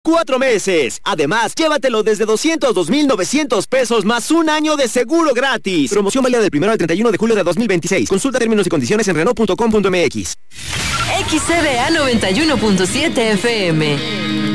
4 meses. Además, llévatelo desde 202,900 pesos más un año de seguro gratis. Promoción válida del 1 al 31 de julio de 2026. Consulta términos y condiciones en Renault.com.mx. XCDA 91.7 FM.